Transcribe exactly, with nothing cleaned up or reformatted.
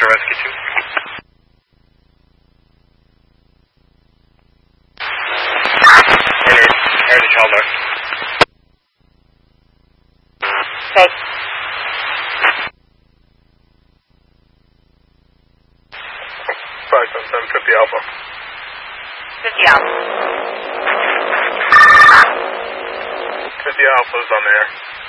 Roger, Rescue two. Heritage Haldor. Okay. five seven seven fifty Alpha. fifty Alpha. fifty Alpha is on the air.